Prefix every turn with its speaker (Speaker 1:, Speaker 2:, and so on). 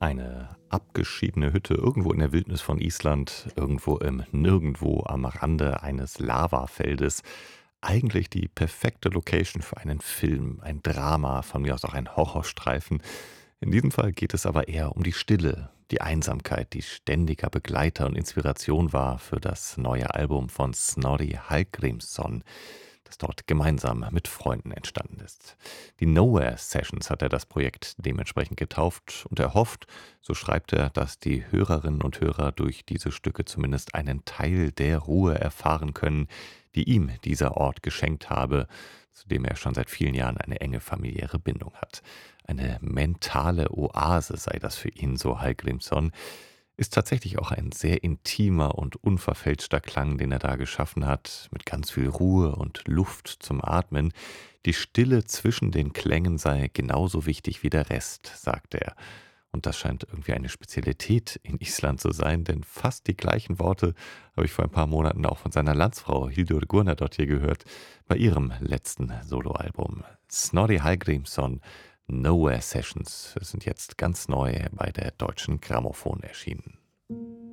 Speaker 1: Eine abgeschiedene Hütte irgendwo in der Wildnis von Island, irgendwo im Nirgendwo am Rande eines Lavafeldes. Eigentlich die perfekte Location für einen Film, ein Drama, von mir aus auch ein Horrorstreifen. In diesem Fall geht es aber eher um die Stille, die Einsamkeit, die ständiger Begleiter und Inspiration war für das neue Album von Snorri Hallgrímsson, das dort gemeinsam mit Freunden entstanden ist. Die Nowhere Sessions hat er das Projekt dementsprechend getauft und er hofft, so schreibt er, dass die Hörerinnen und Hörer durch diese Stücke zumindest einen Teil der Ruhe erfahren können, die ihm dieser Ort geschenkt habe, zu dem er schon seit vielen Jahren eine enge familiäre Bindung hat. Eine mentale Oase sei das für ihn, so Hallgrímsson, ist tatsächlich auch ein sehr intimer und unverfälschter Klang, den er da geschaffen hat, mit ganz viel Ruhe und Luft zum Atmen. Die Stille zwischen den Klängen sei genauso wichtig wie der Rest, sagt er. Und das scheint irgendwie eine Spezialität in Island zu sein, denn fast die gleichen Worte habe ich vor ein paar Monaten auch von seiner Landsfrau Hildur Guðnadóttir gehört, bei ihrem letzten Soloalbum. Snorri Hallgrímsson, Nowhere Sessions, sind jetzt ganz neu bei der Deutschen Grammophon erschienen.